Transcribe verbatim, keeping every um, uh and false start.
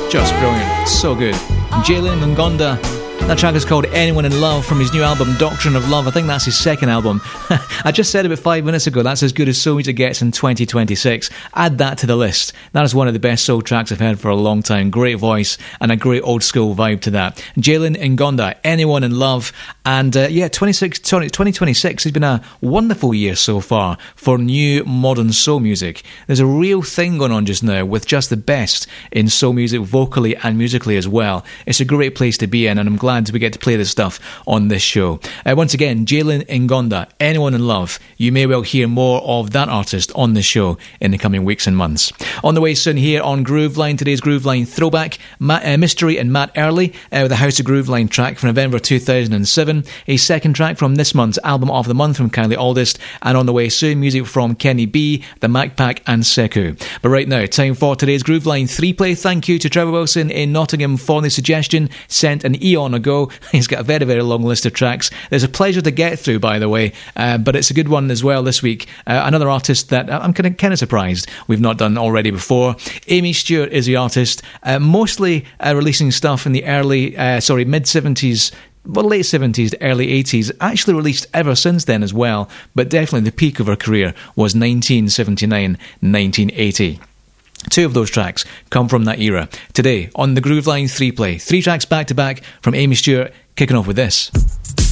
Just brilliant. So good. Jalen Ngonda. That track is called Anyone in Love from his new album Doctrine of Love. I think that's his second album. I just said about five minutes ago, that's as good as soul music gets in twenty twenty-six. Add that to the list. That is one of the best soul tracks I've heard for a long time. Great voice and a great old school vibe to that. Jalen Ngonda, Anyone in Love. And uh, yeah, twenty-six, twenty twenty-six has been a wonderful year so far for new modern soul music. There's a real thing going on just now with just the best in soul music, vocally and musically as well. It's a great place to be in, and I'm glad we get to play this stuff on this show. Uh, once again, Jalen Ngonda, Anyone in Love. You may well hear more of that artist on the show in the coming weeks and months. On the way soon here on Grooveline, today's Grooveline throwback, Matt, uh, Mystery and Matt Early uh, with the House of Grooveline track from November two thousand seven, a second track from this month's Album of the Month from Kylie Aldist, and on the way soon, music from Kenny B, The Macpac and Seku. But right now, time for today's Grooveline three play. Thank you to Trevor Wilson in Nottingham for the suggestion sent an eon ago. He's got a very, very long list of tracks. There's a pleasure to get through, by the way, uh, but it's a good one as well this week. Uh, another artist that I'm kind of kind of surprised we've not done already before. Amy Stewart is the artist, uh, mostly uh, releasing stuff in the early, uh, sorry, mid-seventies, well, late seventies to early eighties, actually released ever since then as well, but definitely the peak of her career was nineteen seventy-nine nineteen eighty. Two of those tracks come from that era. Today, on the Grooveline three play, three tracks back to back from Amy Stewart, kicking off with this.